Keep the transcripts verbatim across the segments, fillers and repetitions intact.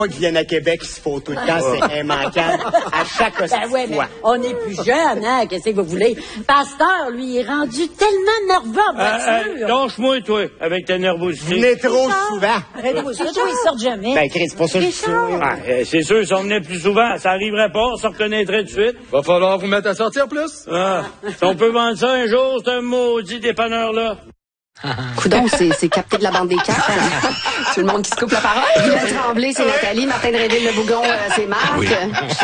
qui viennent à Québec, ils se font tout le temps, c'est immanquable. À chaque ben ouais, fois. On est plus jeune, hein? Qu'est-ce que vous voulez? Pasteur, lui, il est rendu tellement nerveux en voiture. Euh, euh, lâche-moi, toi, avec ta nervosité. Venez trop souvent. Arrête-toi, ça, toi, ils sortent jamais. Ben, Chris, c'est pour ça que je suis sûr. Ah, euh, c'est sûr, si on venait plus souvent, ça arriverait pas, on se reconnaîtrait tout de suite. Va falloir vous mettre à sortir plus. Ah, si on peut vendre ça un jour, c'est un maudit dépanneur-là. Coudon, c'est, c'est capté de la bande des quatre. Tout le monde qui se coupe la parole. Guylaine Tremblay, c'est Nathalie. Martin Dreville-Le-Bougon, euh, c'est Marc. Oui.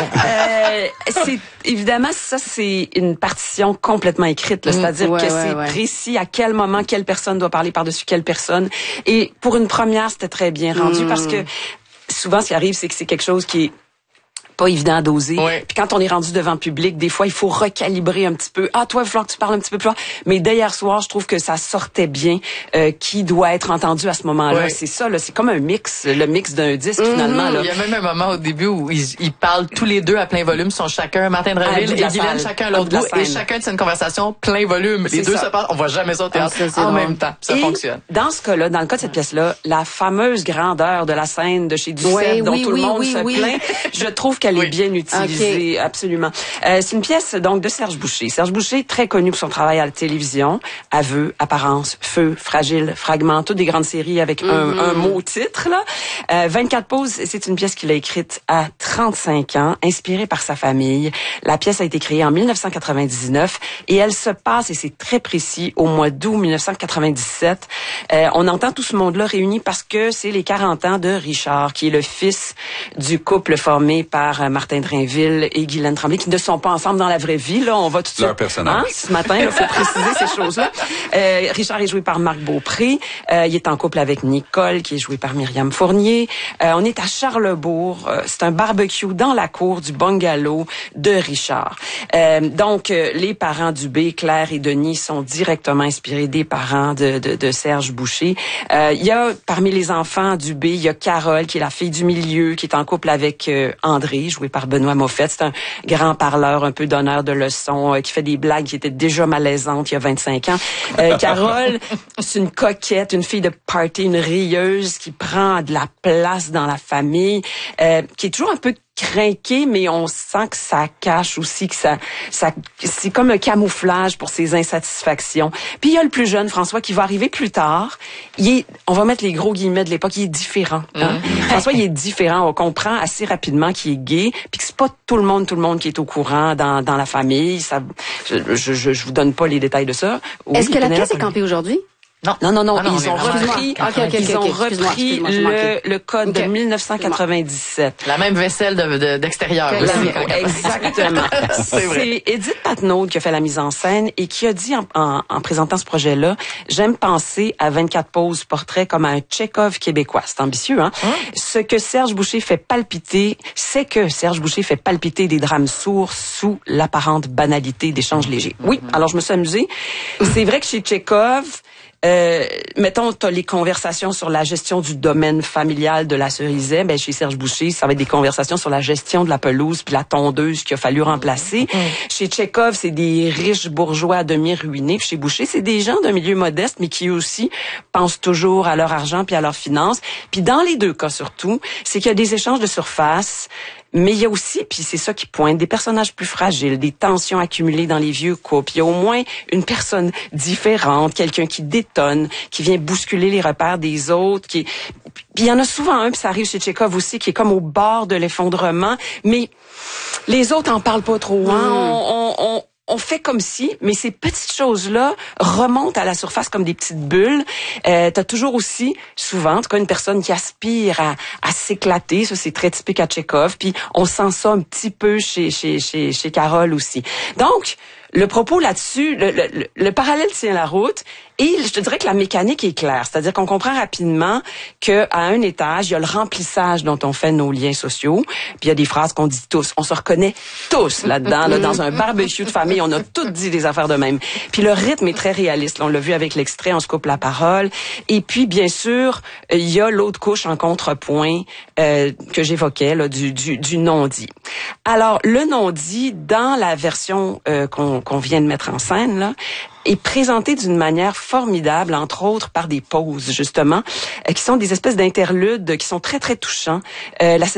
Euh, c'est, évidemment, ça, c'est une partition complètement écrite. Là. C'est-à-dire ouais, que ouais, c'est ouais. précis à quel moment quelle personne doit parler par-dessus quelle personne. Et pour une première, c'était très bien rendu Mm. parce que souvent, ce qui arrive, c'est que c'est quelque chose qui est pas évident à doser. Ouais. Puis quand on est rendu devant le public, des fois, il faut recalibrer un petit peu. Ah, toi, il va falloir que tu parles un petit peu plus fort. Mais d'hier soir, je trouve que ça sortait bien euh, qui doit être entendu à ce moment-là. Ouais. C'est ça, là. C'est comme un mix, le mix d'un disque, Mm-hmm. finalement. Là. Il y a même un moment au début où ils, ils parlent tous les deux à plein volume, sont chacun, Martin À Dreville bout de et la Guylaine, salle. chacun à À l'autre bout de la bout, et scène. chacun tient une conversation plein volume. Les C'est deux ça. se parlent, on voit jamais ça au théâtre Ah, ça, c'est en drôle. même temps. Ça Et fonctionne. Dans ce cas-là, dans le cas de cette pièce-là, la fameuse grandeur de la scène de chez Ducette, Oui, dont oui, tout oui, le monde oui, se oui. plaint, je trouve qu'elle est Oui. bien utilisée, absolument. Euh, c'est une pièce donc de Serge Boucher. Serge Boucher, très connu pour son travail à la télévision, Aveux, Apparence, Feu, Fragile, Fragment, toutes des grandes séries avec un, un mot titre là. Euh, vingt-quatre pauses, c'est une pièce qu'il a écrite à trente-cinq ans, inspirée par sa famille. La pièce a été créée en dix-neuf cent quatre-vingt-dix-neuf et elle se passe, et c'est très précis, au mois d'août dix-neuf cent quatre-vingt-dix-sept. Euh, on entend tout ce monde-là réuni parce que c'est les quarante ans de Richard, qui est le fils du couple formé par euh, Martin Drainville et Guylaine Tremblay, qui ne sont pas ensemble dans la vraie vie. Là, on va tout de suite. Leur personnage. Hein, ce matin, il faut préciser ces choses-là. Euh, Richard est joué par Marc Beaupré. Euh, il est en couple avec Nicole, qui est jouée par Myriam Fournier. Euh, on est à Charlesbourg. Euh, c'est un barbecue dans la cour du bungalow de Richard. Euh, donc, euh, les parents Dubé, Claire et Denis, sont directement inspirés des parents de, de, de Serge Boucher. Euh, il y a, parmi les enfants Dubé, il y a Carole, qui est la fille du milieu, qui est en couple avec euh, André, joué par Benoît Moffett. C'est un grand parleur, un peu donneur de leçons, euh, qui fait des blagues qui étaient déjà malaisantes il y a vingt-cinq ans. Euh, Carole, c'est une coquette, une fille de party, une rieuse qui prend de la place dans la famille, euh, qui est toujours un peu crinqué, mais on sent que ça cache aussi, que ça, ça, c'est comme un camouflage pour ses insatisfactions. Puis il y a le plus jeune, François, qui va arriver plus tard. Il est, on va mettre les gros guillemets de l'époque, il est différent. Hein? Mm. François, il est différent. On comprend assez rapidement qu'il est gay, puis que c'est pas tout le monde, tout le monde qui est au courant dans, dans la famille. Ça, je, je, je, je vous donne pas les détails de ça. Oui, Est-ce que la Pénélope? pièce est campée aujourd'hui? Non, non, non, non, Ah non, ils on ont est vraiment- repris, Ok, ok, ok, ils ont ok, excuse-moi, repris excuse-moi, j'ai le, manqué. le code Ok. de dix-neuf cent quatre-vingt-dix-sept. La même vaisselle de, de, d'extérieur. La- aussi. Exactement. C'est vrai. C'est Edith Patnaud qui a fait la mise en scène et qui a dit en, en, en présentant ce projet-là, j'aime penser à vingt-quatre poses portraits comme à un Tchekhov québécois. C'est ambitieux, hein? Hum. Ce que Serge Boucher fait palpiter, c'est que Serge Boucher fait palpiter des drames sourds sous l'apparente banalité d'échanges légers. Oui, alors je me suis amusée. C'est vrai que chez Tchekhov, Euh, mettons, t'as les conversations sur la gestion du domaine familial de la Cerisay. Ben, chez Serge Boucher, ça va être des conversations sur la gestion de la pelouse puis la tondeuse qu'il a fallu remplacer. Mmh. Chez Tchekhov, c'est des riches bourgeois à demi ruinés. Puis chez Boucher, c'est des gens d'un milieu modeste, mais qui aussi pensent toujours à leur argent puis à leurs finances. Puis dans les deux cas surtout, c'est qu'il y a des échanges de surface. Mais il y a aussi, puis c'est ça qui pointe, des personnages plus fragiles, des tensions accumulées dans les vieux couples. Il y a au moins une personne différente, quelqu'un qui détonne, qui vient bousculer les repères des autres. Qui... Puis il y en a souvent un, puis ça arrive chez Tchekhov aussi, qui est comme au bord de l'effondrement. Mais les autres en parlent pas trop. Hein? Mm. On, on, on, on fait comme si, mais ces petites choses-là remontent à la surface comme des petites bulles. Euh, t'as toujours aussi, souvent, en tout cas, une personne qui aspire à, à s'éclater. Ça, c'est très typique à Tchekhov. Puis on sent ça un petit peu chez, chez, chez, chez Carole aussi. Donc, le propos là-dessus, le, le, le parallèle tient la route. Et je te dirais que la mécanique est claire. C'est-à-dire qu'on comprend rapidement que à un étage, il y a le remplissage dont on fait nos liens sociaux. Puis il y a des phrases qu'on dit tous. On se reconnaît tous là-dedans. Là, dans un barbecue de famille, on a tous dit des affaires de même. Puis le rythme est très réaliste. Là, on l'a vu avec l'extrait, on se coupe la parole. Et puis, bien sûr, il y a l'autre couche en contrepoint euh, que j'évoquais, là, du, du, du non-dit. Alors, le non-dit, dans la version euh, qu'on, qu'on vient de mettre en scène, là, est présenté d'une manière formidable, entre autres par des pauses, justement, euh, qui sont des espèces d'interludes qui sont très, très touchants. Euh, la